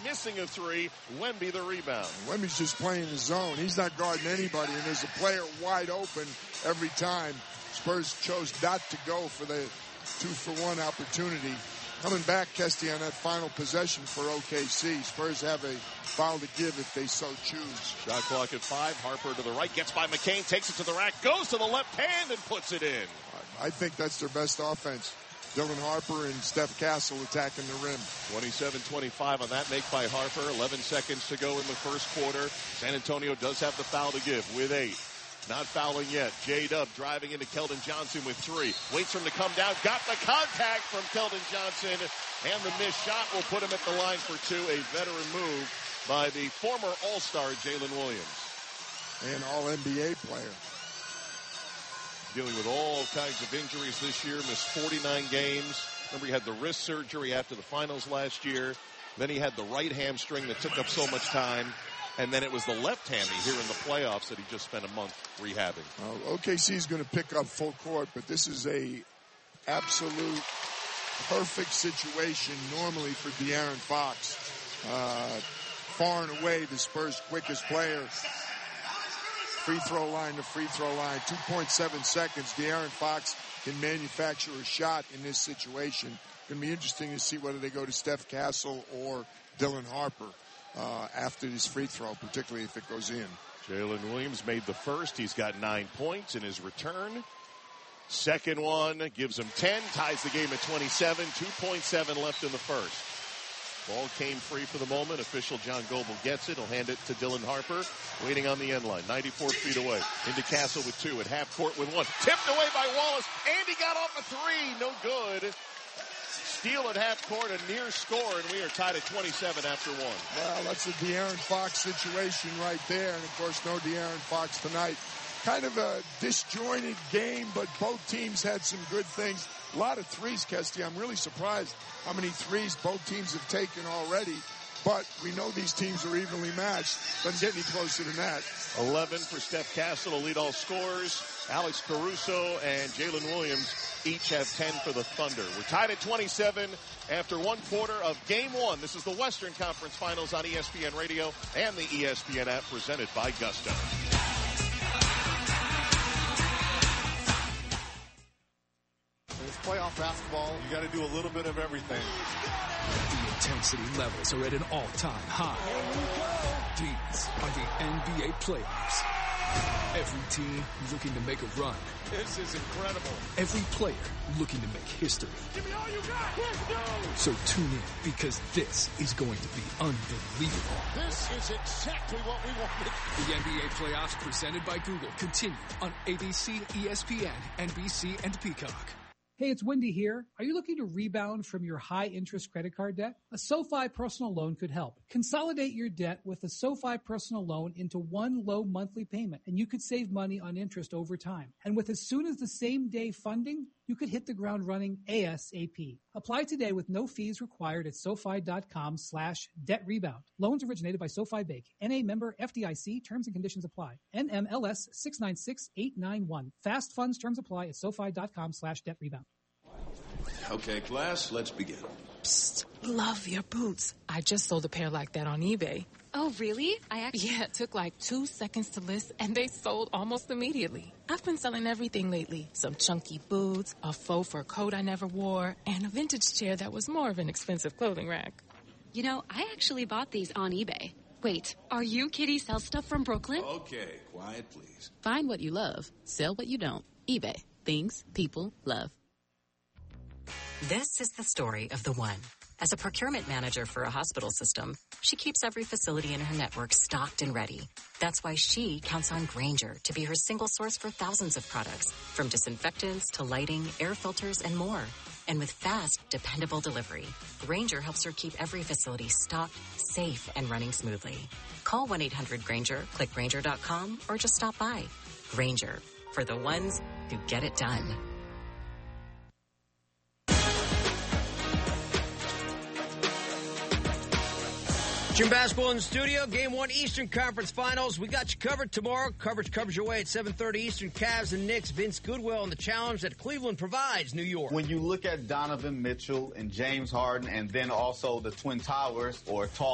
missing a three. Wemby the rebound. Wemby's just playing the zone. He's not guarding anybody, and there's a player wide open every time. Spurs chose not to go for the 2-for-1 opportunity. Coming back, Kesty, on that final possession for OKC. Spurs have a foul to give if they so choose. Shot clock at 5. Harper to the right, gets by McCain, takes it to the rack, goes to the left hand and puts it in. I think that's their best offense. Dylan Harper and Steph Castle attacking the rim. 27-25 on that make by Harper. 11 seconds to go in the first quarter. San Antonio does have the foul to give with 8. Not fouling yet. J-Dub driving into Keldon Johnson with 3. Waits for him to come down. Got the contact from Keldon Johnson. And the missed shot will put him at the line for 2. A veteran move by the former All-Star Jalen Williams. And All-NBA player. Dealing with all kinds of injuries this year. Missed 49 games. Remember, he had the wrist surgery after the finals last year. Then he had the right hamstring that took up so much time. And then it was the left hammy here in the playoffs that he just spent a month rehabbing. OKC is going to pick up full court, but this is a absolute perfect situation normally for De'Aaron Fox. Far and away the Spurs' quickest player. Free throw line to free throw line. 2.7 seconds. De'Aaron Fox can manufacture a shot in this situation. Going to be interesting to see whether they go to Steph Castle or Dylan Harper. After this free throw, particularly if it goes in. Jalen Williams made the first. He's got 9 points in his return. Second one gives him 10, ties the game at 27. 2.7 left in the first. Ball came free for the moment. Official John Goble gets it. He'll hand it to Dylan Harper, waiting on the end line. 94 feet away. Into Castle with 2 at half court with 1. Tipped away by Wallace. Andy got off a 3. No good. Steal at half court, a near score, and we are tied at 27 after 1. Well, that's a De'Aaron Fox situation right there, and of course no De'Aaron Fox tonight. Kind of a disjointed game, but both teams had some good things. A lot of threes, Kesty. I'm really surprised how many threes both teams have taken already. But we know these teams are evenly matched. Doesn't get any closer than that. 11 for Steph Castle to lead all scorers. Alex Caruso and Jalen Williams each have 10 for the Thunder. We're tied at 27 after 1 quarter of Game 1. This is the Western Conference Finals on ESPN Radio and the ESPN app presented by Gusto. It's playoff basketball. You got to do a little bit of everything. The intensity levels are at an all-time high. These are the NBA playoffs. Every team looking to make a run. This is incredible. Every player looking to make history. Give me all you got. Let's go. So tune in, because this is going to be unbelievable. This is exactly what we wanted. The NBA playoffs presented by Google continue on ABC, ESPN, NBC, and Peacock. Hey, it's Wendy here. Are you looking to rebound from your high-interest credit card debt? A SoFi personal loan could help. Consolidate your debt with a SoFi personal loan into one low monthly payment, and you could save money on interest over time. And with as soon as the same day funding, you could hit the ground running ASAP. Apply today with no fees required at SoFi.com/debt-rebound. Loans originated by SoFi Bank. NA member FDIC. Terms and conditions apply. NMLS 696891. Fast funds terms apply at SoFi.com/debt-rebound. Okay, class, let's begin. Psst, love your boots. I just sold a pair like that on eBay. Oh, really? Yeah, it took like 2 seconds to list, and they sold almost immediately. I've been selling everything lately. Some chunky boots, a faux fur coat I never wore, and a vintage chair that was more of an expensive clothing rack. You know, I actually bought these on eBay. Wait, are you Kitty Sell Stuff from Brooklyn? Okay, quiet, please. Find what you love. Sell what you don't. eBay. Things people love. This is the story of the one. As a procurement manager for a hospital system, she keeps every facility in her network stocked and ready. That's why she counts on Grainger to be her single source for thousands of products, from disinfectants to lighting, air filters, and more. And with fast, dependable delivery, Grainger helps her keep every facility stocked, safe, and running smoothly. Call 1-800-GRAINGER, click Grainger.com, or just stop by. Grainger, for the ones who get it done. Jim Basketball in the studio. Game 1 Eastern Conference Finals. We got you covered tomorrow. Coverage comes your way at 7:30 Eastern. Cavs and Knicks. Vince Goodwill and the challenge that Cleveland provides New York. When you look at Donovan Mitchell and James Harden and then also the Twin Towers or tall